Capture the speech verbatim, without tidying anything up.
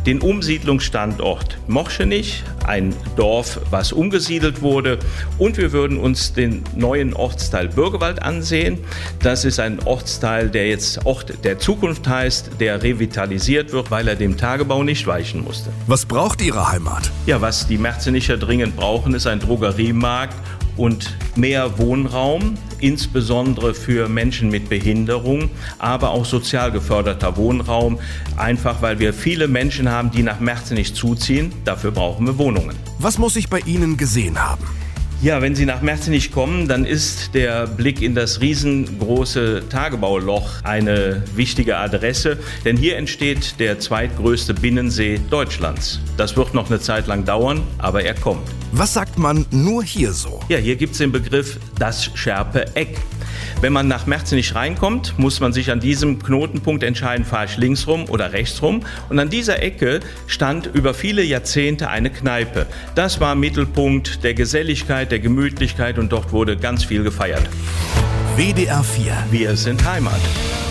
den Umsiedlungsstandort Moschenich, ein Dorf, was umgesiedelt wurde. Und wir würden uns den neuen Ortsteil Bürgewald ansehen. Das ist ein Ortsteil, der jetzt Ort der Zukunft heißt, der revitalisiert wird, weil er dem Tagebau nicht weichen musste. Was braucht Ihre Heimat? Ja, was die Merzenicher dringend brauchen, ist ein Drogeriemarkt und mehr Wohnraum, insbesondere für Menschen mit Behinderung, aber auch sozial geförderter Wohnraum, einfach weil wir viele Menschen haben, die nach Merzenich zuziehen. Dafür brauchen wir Wohnungen. Was muss ich bei Ihnen gesehen haben? Ja, wenn Sie nach Merzenich kommen, dann ist der Blick in das riesengroße Tagebauloch eine wichtige Adresse, denn hier entsteht der zweitgrößte Binnensee Deutschlands. Das wird noch eine Zeit lang dauern, aber er kommt. Was sagt man nur hier so? Ja, hier gibt es den Begriff das Scherpe Eck. Wenn man nach Merzenich reinkommt, muss man sich an diesem Knotenpunkt entscheiden, fahre ich links rum oder rechts rum. Und an dieser Ecke stand über viele Jahrzehnte eine Kneipe. Das war Mittelpunkt der Geselligkeit, der Gemütlichkeit und dort wurde ganz viel gefeiert. W D R vier. Wir sind Heimat.